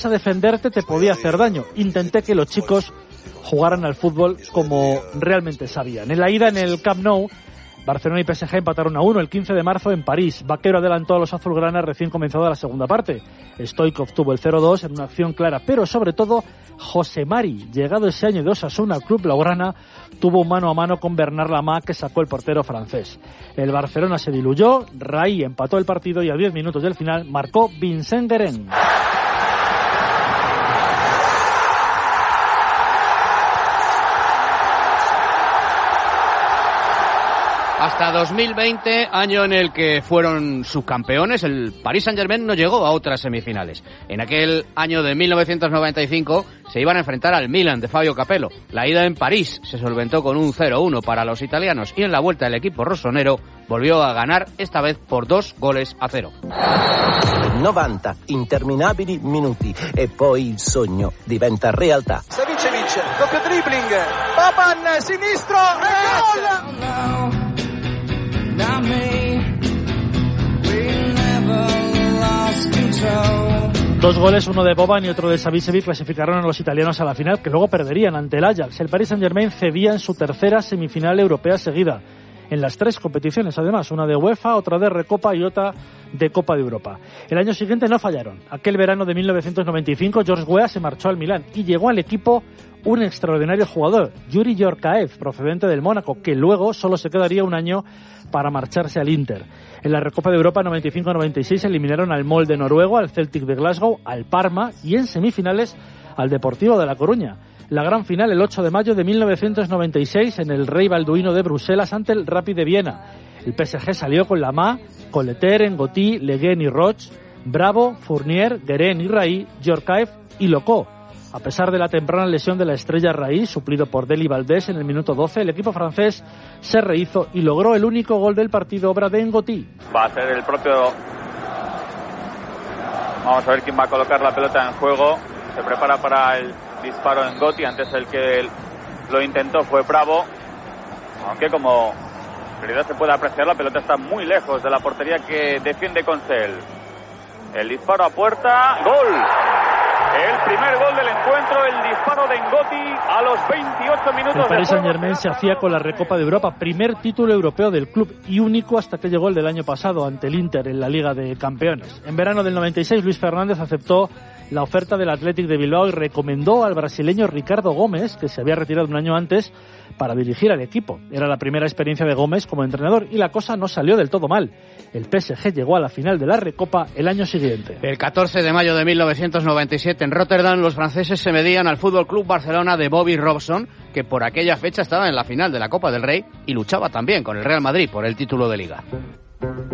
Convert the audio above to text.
a defenderte te podía hacer daño. Intenté que los chicos jugaran al fútbol como realmente sabían. En la ida en el Camp Nou, Barcelona y PSG empataron a 1 el 15 de marzo en París. Vaquero adelantó a los azulgranas recién comenzada la segunda parte. Stoichkov tuvo el 0-2 en una acción clara, pero sobre todo José Mari, llegado ese año de Osasuna al club blaugrana, tuvo un mano a mano con Bernard Lama, que sacó el portero francés. El Barcelona se diluyó, Rai empató el partido y a 10 minutos del final marcó Vincent Guérin. Hasta 2020, año en el que fueron subcampeones, el Paris Saint-Germain no llegó a otras semifinales. En aquel año de 1995 se iban a enfrentar al Milan de Fabio Capello. La ida en París se solventó con un 0-1 para los italianos y en la vuelta el equipo rossonero volvió a ganar, esta vez por 2-0. 90 interminabili minuti e poi il sogno diventa realtà. Savicevic, doppio dribbling, Boban, sinistro, e gol! Dos goles, uno de Boban y otro de Savicevic, clasificaron a los italianos a la final, que luego perderían ante el Ajax. El Paris Saint-Germain cedía en su tercera semifinal europea seguida, en las 3 competiciones además, una de UEFA, otra de Recopa y otra de Copa de Europa. El año siguiente no fallaron. Aquel verano de 1995, George Weah se marchó al Milán y llegó al equipo un extraordinario jugador, Yuri Yorkaev, procedente del Mónaco, que luego solo se quedaría un año para marcharse al Inter. En la Recopa de Europa 95-96 eliminaron al Molde noruego, al Celtic de Glasgow, al Parma y en semifinales al Deportivo de La Coruña. La gran final el 8 de mayo de 1996 en el Rey Balduino de Bruselas ante el Rapid de Viena. El PSG salió con Lamá, Colleter, Ngoti, Le Guen y Roch, Bravo, Fournier, Guérin y Rai, Yorkaev y Locó. A pesar de la temprana lesión de la estrella Rai, suplido por Deli Valdés en el minuto 12, el equipo francés se rehizo y logró el único gol del partido, obra de Ngoti. Va a ser el propio... Vamos a ver quién va a colocar la pelota en juego. Se prepara para el disparo en Ngoti. Antes el que lo intentó fue Bravo. Aunque como en realidad se puede apreciar, la pelota está muy lejos de la portería que defiende Concel. El disparo a puerta. ¡Gol! El primer gol del encuentro, el disparo de Ngoti a los 28 minutos. El Paris Saint-Germain se hacía con la Recopa de Europa, primer título europeo del club y único hasta que llegó el del año pasado ante el Inter en la Liga de Campeones. En verano del 96, Luis Fernández aceptó la oferta del Athletic de Bilbao y recomendó al brasileño Ricardo Gómez, que se había retirado un año antes, para dirigir al equipo. Era la primera experiencia de Gómez como entrenador y la cosa no salió del todo mal. El PSG llegó a la final de la Recopa el año siguiente. El 14 de mayo de 1997 en Rotterdam los franceses se medían al Fútbol Club Barcelona de Bobby Robson, que por aquella fecha estaba en la final de la Copa del Rey y luchaba también con el Real Madrid por el título de Liga.